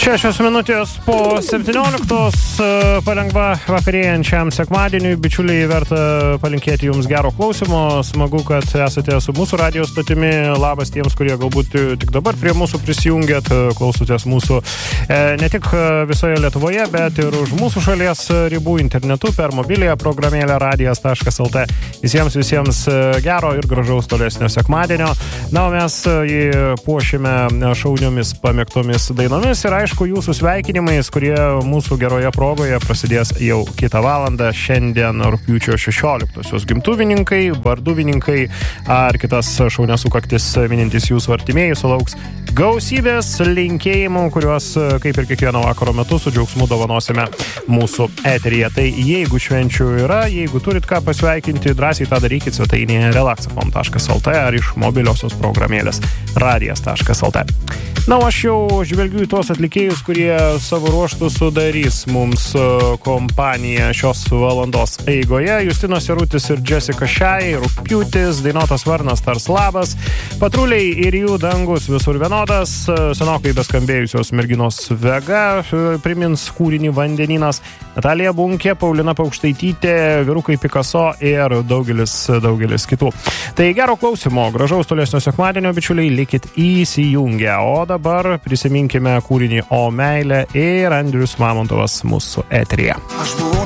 6 minutės po 17 palengva vakarėjančiam sekmadieniui. Bičiuliai, verta palinkėti jums gero klausimo. Smagu, kad esate su mūsų radio stotimi. Labas tiems, kurie galbūt tik dabar prie mūsų prisijungėt. Klausotės mūsų ne tik visoje Lietuvoje, bet ir už mūsų šalies ribų internetu per mobiliąją programėlę radijas.lt. Visiems gero ir gražaus tolesnio sekmadienio. Na, o mes jį puošime šauniomis pamėgtomis dainomis ir aišku, jūsų sveikinimais, kurie mūsų geroje progoje prasidės jau kitą valandą. Šiandien rugpjūčio 16-osios gimtuvininkai, varduvininkai ar kitas šaunias sukaktis minintys jūsų artimieji sulauks gausybės linkėjimų, kuriuos kaip ir kiekvieno vakaro metu su džiaugsmu dovanosime mūsų eteryje. Tai jeigu švenčių yra, jeigu turit ką pasveikinti, drąsiai tą darykit svetainėje relaxafon.lt ar iš mobiliosios programėlės radijas.lt. Na, aš jau žvelgiu į tos atlikėjus, kurie savo ruoštų sudarys mums kompaniją šios valandos eigoje. Justinas Jarutis ir Jessica Shai, Rugpjūtis, Dainotas Varnas tars labas, Patruliai ir jų dangus visur vienodas, senokai beskambėjusios merginos Vega primins kūrinį Vandenynas, Natalija Bunkė, Paulina Paukštaitytė, Vyrukai Picasso ir daugelis kitų. Tai gero klausimo, gražaus tolesnio sekmadienio, bičiuliai, likit įsijungę. O dabar prisiminkime kūrinį O meilė ir Andrius Mamontovas mūsų eteryje. Aš buvau